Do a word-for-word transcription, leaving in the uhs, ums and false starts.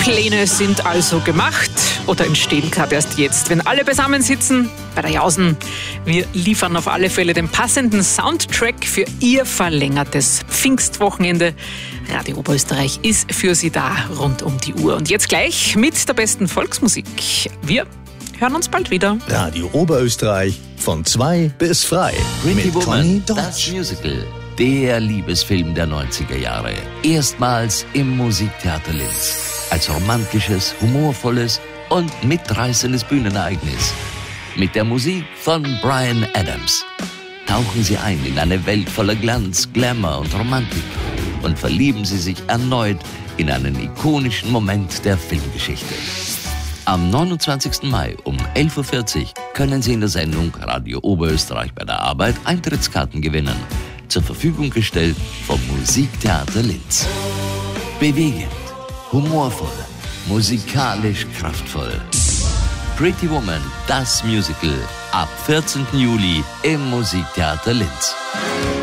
Pläne sind also gemacht oder entstehen gerade erst jetzt, wenn alle beisammensitzen bei der Jausen. Wir liefern auf alle Fälle den passenden Soundtrack für Ihr verlängertes Pfingstwochenende. Radio Oberösterreich ist für Sie da rund um die Uhr. Und jetzt gleich mit der besten Volksmusik. Wir hören uns bald wieder. Radio Oberösterreich von zwei bis frei. Pretty mit Woman, Conny das Deutsch. Musical. Der Liebesfilm der neunziger Jahre. Erstmals im Musiktheater Linz. Als romantisches, humorvolles und mitreißendes Bühnenereignis. Mit der Musik von Bryan Adams. Tauchen Sie ein in eine Welt voller Glanz, Glamour und Romantik und verlieben Sie sich erneut in einen ikonischen Moment der Filmgeschichte. Am neunundzwanzigsten Mai um elf Uhr vierzig können Sie in der Sendung Radio Oberösterreich bei der Arbeit Eintrittskarten gewinnen. Zur Verfügung gestellt vom Musiktheater Linz. Bewegend, humorvoll, musikalisch kraftvoll. Pretty Woman, das Musical, ab vierzehnten Juli im Musiktheater Linz.